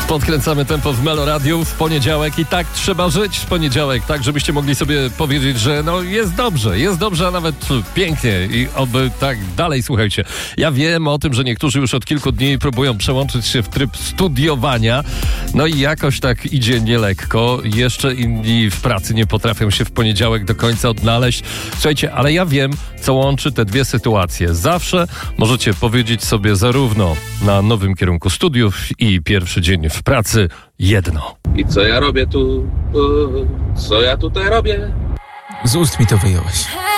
Podkręcamy tempo w Meloradiu w poniedziałek i tak trzeba żyć w poniedziałek, tak żebyście mogli sobie powiedzieć, że no jest dobrze, a nawet pięknie i oby tak dalej. Słuchajcie, ja wiem o tym, że niektórzy już od kilku dni próbują przełączyć się w tryb studiowania, no i jakoś tak idzie nielekko. Jeszcze inni w pracy nie potrafią się w poniedziałek do końca odnaleźć. Słuchajcie, ale ja wiem, co łączy te dwie sytuacje. Zawsze możecie powiedzieć sobie zarówno na nowym kierunku studiów i pierwszy dzień w pracy jedno. I co ja robię tu? Co ja tutaj robię? Z ust mi to wyjąłeś.